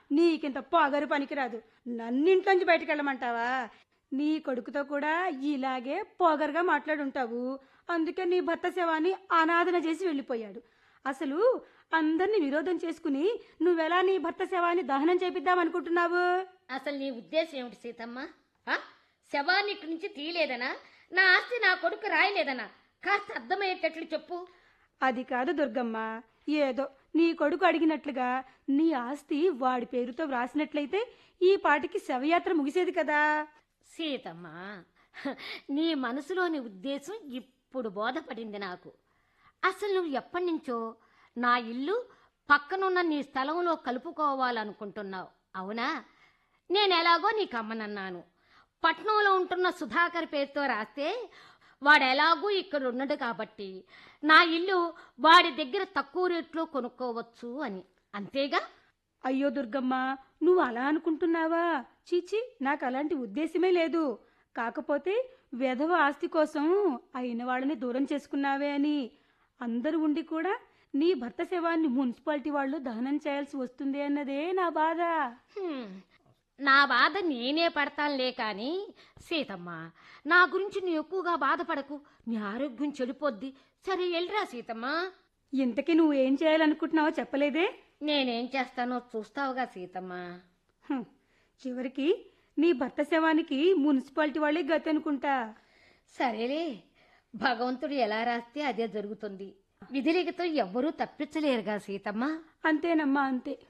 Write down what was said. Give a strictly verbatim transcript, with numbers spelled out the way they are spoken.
నీకింత పొగరు పనికిరాదు. నన్నింట్లోంచి బయటికి వెళ్ళమంటావా? నీ కొడుకుతో కూడా ఇలాగే పొగరుగా మాట్లాడుంటావు. అందుకే నీ భర్త శవాన్ని అనాథన చేసి వెళ్ళిపోయాడు. అసలు అందరినీ విరోధం చేసుకుని నువ్వెలా నీ భర్త శవాన్ని దహనం చేపిద్దామనుకుంటున్నావు? అసలు నీ ఉద్దేశం ఏమిటి సీతమ్మ? ఆ? శవాన్ని ఇక్కడి నుంచి తీయలేదనా? నా ఆస్తి నా కొడుకు రాయలేదనా? కాస్త అర్థమయ్యేటట్లు చెప్పు. అది కాదు దుర్గమ్మ, ఏదో నీ కొడుకు అడిగినట్లుగా నీ ఆస్తి వాడి పేరుతో వ్రాసినట్లయితే ఈ పాటికి శవయాత్ర ముగిసేది కదా. సీతమ్మ, నీ మనసులోని ఉద్దేశం ఇప్పుడు బోధపడింది నాకు. అసలు నువ్వు ఎప్పటి నుంచో నా ఇల్లు పక్కనున్న నీ స్థలంలో కలుపుకోవాలనుకుంటున్నావు, అవునా? నేను ఎలాగో నీకు అమ్మనన్నాను. పట్నంలో ఉంటున్న సుధాకర్ పేరుతో రాస్తే వాడు ఎలాగూ ఇక్కడ ఉన్నాడు కాబట్టి నా ఇల్లు వాడి దగ్గర తక్కువ రేట్లో కొనుక్కోవచ్చు అని, అంతేగా? అయ్యో దుర్గమ్మ, నువ్వు అలా అనుకుంటున్నావా? చీచి, నాకు అలాంటి ఉద్దేశమే లేదు. కాకపోతే వెధవ ఆస్తి కోసం అయిన వాళ్ళని దూరం చేసుకున్నావే అని. అందరూ ఉండి కూడా నీ భర్త శవాన్ని మున్సిపాలిటీ వాళ్ళు దహనం చేయాల్సి వస్తుంది అన్నదే నా బాధ. హ్మ్. నా బాధ నేనే పడతానులే కానీ సీతమ్మ, నా గురించి నువ్వు ఎక్కువగా బాధపడకు. నీ ఆరోగ్యం చెడిపోద్ది. సరే వెళ్ళరా సీతమ్మ. ఇంతకీ నువ్వేం చేయాలనుకుంటున్నావో చెప్పలేదే? నేనేం చేస్తానో చూస్తావుగా సీతమ్మ. హ్మ్. చివరికి నీ భర్త శవానికి మున్సిపాలిటీ వాళ్ళే గతి అనుకుంటా. సరేలే, భగవంతుడు ఎలా రాస్తే అదే జరుగుతుంది. విధిలిఖితం ఎవ్వరూ తప్పించలేరుగా సీతమ్మ. అంతేనమ్మా, అంతే.